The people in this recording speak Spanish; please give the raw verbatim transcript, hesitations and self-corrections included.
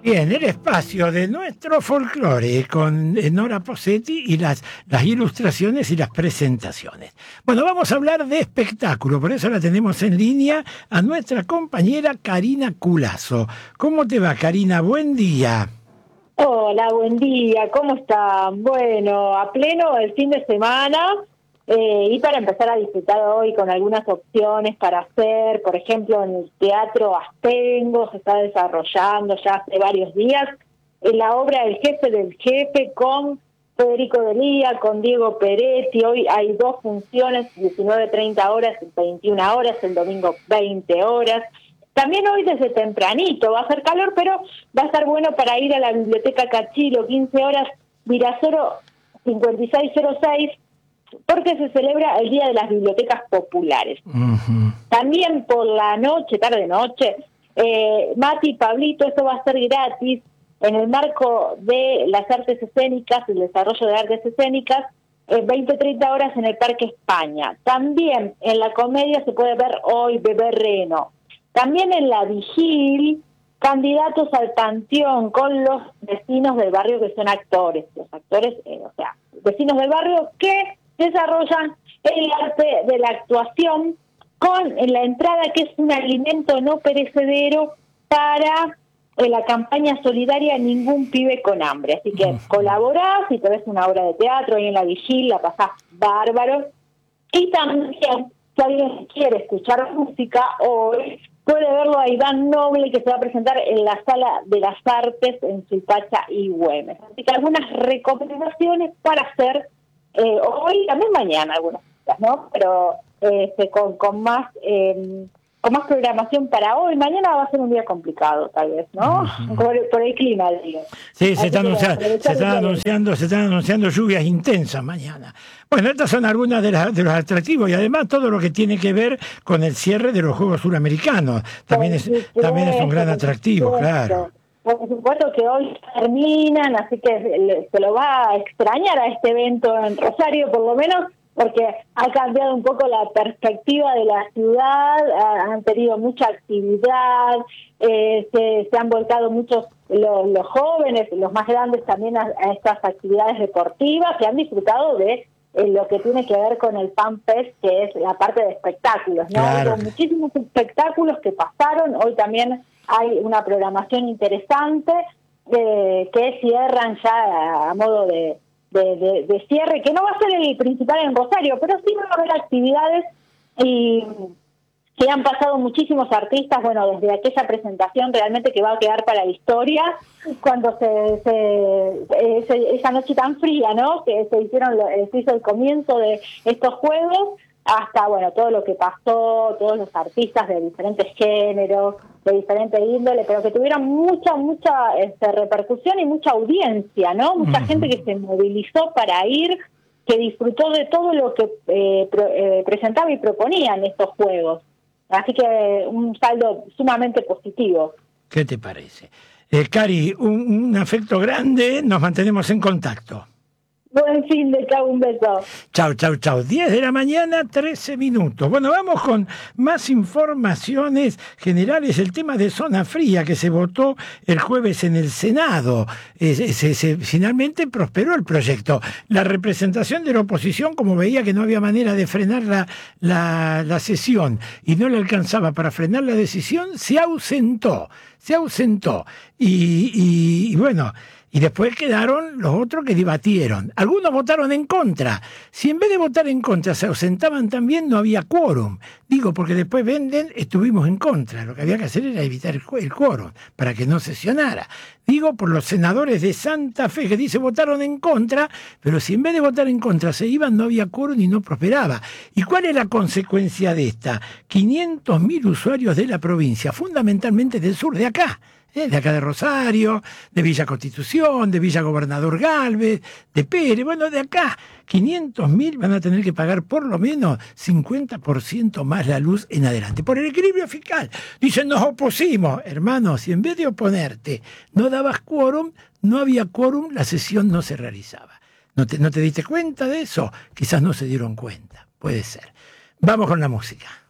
Bien, el espacio de nuestro folclore con Nora Posetti y las, las ilustraciones y las presentaciones. Bueno, vamos a hablar de espectáculo, por eso la tenemos en línea a nuestra compañera Karina Culazo. ¿Cómo te va, Karina? Buen día. Hola, buen día, ¿cómo están? Bueno, a pleno el fin de semana eh, y para empezar a disfrutar hoy con algunas opciones para hacer, por ejemplo, en el Teatro Astengo se está desarrollando ya hace varios días en la obra El Jefe del Jefe con Federico Delía, con Diego Peretti. Hoy hay dos funciones, diecinueve treinta horas y veintiuna horas, el domingo veinte horas. También hoy desde tempranito va a hacer calor, pero va a estar bueno para ir a la Biblioteca Cachilo, quince horas, Virasoro cincuenta y seis cero seis, porque se celebra el Día de las Bibliotecas Populares. Uh-huh. También por la noche, tarde-noche, eh, Mati y Pablito, esto va a ser gratis en el marco de las artes escénicas, el desarrollo de artes escénicas, eh, veinte treinta horas en el Parque España. También en la comedia se puede ver hoy Bebé Reno. También en la Vigil, candidatos al panteón con los vecinos del barrio que son actores. Los actores, eh, o sea, vecinos del barrio que desarrollan el arte de la actuación con la entrada que es un alimento no perecedero para eh, la campaña solidaria Ningún Pibe con Hambre. Así que colaborás y te ves una obra de teatro ahí en la Vigil, la pasás bárbaro. Y también, si alguien quiere escuchar música hoy, puede verlo a Iván Noble, que se va a presentar en la Sala de las Artes en Suipacha y Güemes. Así que algunas recomendaciones para hacer eh, hoy, también mañana algunas cosas, ¿no? Pero este, con, con más eh, con más programación para hoy. Mañana va a ser un día complicado, tal vez, ¿no? Uh-huh. Por, por el clima, digo. Sí, se están anunciando, se están anunciando, se están anunciando lluvias intensas mañana. Bueno, estas son algunas de, las, de los atractivos y además todo lo que tiene que ver con el cierre de los Juegos Suramericanos. También es, supuesto, también es un gran atractivo, claro. Por supuesto que hoy terminan, así que se lo va a extrañar a este evento en Rosario, por lo menos, porque ha cambiado un poco la perspectiva de la ciudad, han tenido mucha actividad, eh, se, se han volcado muchos los, los jóvenes, los más grandes también a, a estas actividades deportivas, que han disfrutado de eh, lo que tiene que ver con el Fan Fest, que es la parte de espectáculos, ¿no? Claro. Hubo muchísimos espectáculos que pasaron, hoy también hay una programación interesante eh, que cierran ya a, a modo de De, de, de cierre, que no va a ser el principal en Rosario, pero sí van a haber actividades y que han pasado muchísimos artistas, bueno, desde aquella presentación realmente que va a quedar para la historia, cuando se, se, se esa noche tan fría, ¿no?, que se hicieron, se hizo el comienzo de estos juegos, hasta, bueno, todo lo que pasó, todos los artistas de diferentes géneros, de diferente índole, pero que tuvieron mucha, mucha este, repercusión y mucha audiencia, ¿no? Mucha uh-huh. gente que se movilizó para ir, que disfrutó de todo lo que eh, pro, eh, presentaba y proponían estos juegos. Así que un saldo sumamente positivo. ¿Qué te parece? Eh, Cari, un, un afecto grande, nos mantenemos en contacto. Buen fin de chau, un beso. Chau, chau, chau. diez de la mañana, trece minutos. Bueno, vamos con más informaciones generales. El tema de zona fría que se votó el jueves en el Senado. Eh, se, se, finalmente prosperó el proyecto. La representación de la oposición, como veía que no había manera de frenar la, la, la sesión y no le alcanzaba para frenar la decisión, se ausentó. Se ausentó. Y, y, y bueno... Y después quedaron los otros que debatieron. Algunos votaron en contra. Si en vez de votar en contra se ausentaban también, no había quórum. Digo, porque después venden, estuvimos en contra. Lo que había que hacer era evitar el, el quórum, para que no sesionara. Digo, por los senadores de Santa Fe, que dice votaron en contra, pero si en vez de votar en contra se iban, no había quórum y no prosperaba. ¿Y cuál es la consecuencia de esta? quinientos mil usuarios de la provincia, fundamentalmente del sur de acá, ¿eh? de acá de Rosario, de Villa Constitución, de Villa Gobernador Galvez, de Pérez, bueno, de acá, quinientos mil van a tener que pagar por lo menos cincuenta por ciento más la luz en adelante, por el equilibrio fiscal. Dicen, nos opusimos. Hermano, si en vez de oponerte no dabas quórum, no había quórum, la sesión no se realizaba. ¿No te, no te diste cuenta de eso? Quizás no se dieron cuenta, puede ser. Vamos con la música.